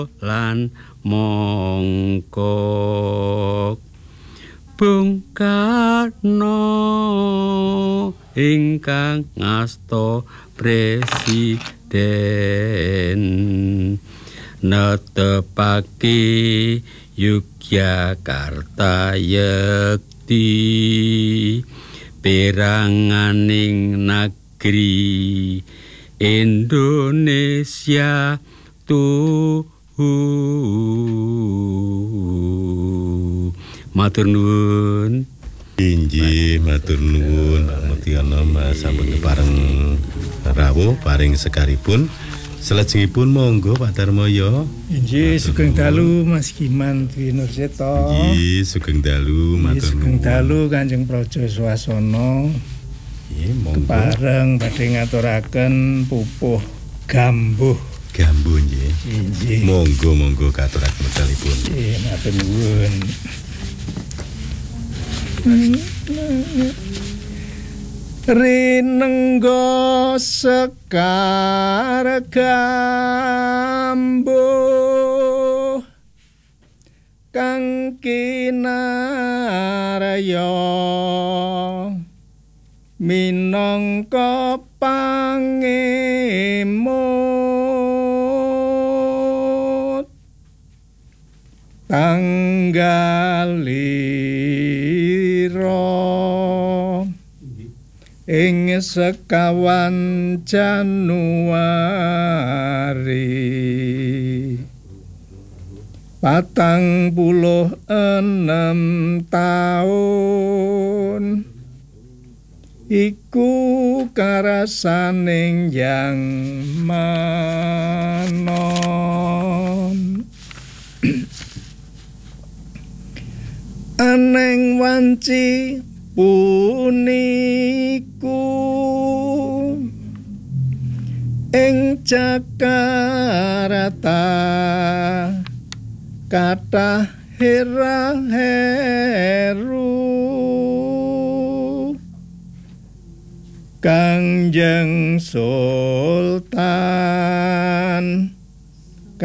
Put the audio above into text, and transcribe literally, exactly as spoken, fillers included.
lan mongkok Bung Karno ingkang ngasta presiden netepake Yogyakarta yekti peranganing negeri Indonesia tuhu matur nuwun inggih matur nuwun Pak Mutiono Mas sampun pareng rawuh paring sekaripun selajengipun monggo Pak Darmoyo inggih sugeng dalu Mas Giman Dwi Nurseto inggih sugeng dalu matur nuwun sugeng dalu Kanjeng Praja Swasana nggih monggo bareng badhe ngaturaken pupuh gambuh gambuh nggih inggih monggo monggo katuraken medalipun nggih matur nuwun Rinenggo sekar gambuh kang kinarya minangka pangemot tanggalira ing sekawan Januari patang puluh enem taun iku karasaning yang manon aneng wanci puniku ing Jakarta kathah heru Kanjeng Sultan